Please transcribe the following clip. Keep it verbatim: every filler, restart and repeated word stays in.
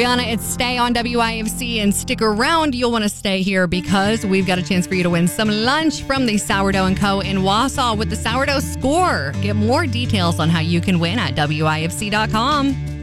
Brianna, it's Stay on W I F C, and stick around. You'll want to stay here because we've got a chance for you to win some lunch from the Sourdough and Co. in Wausau with the Sourdough Score. Get more details on how you can win at W I F C dot com.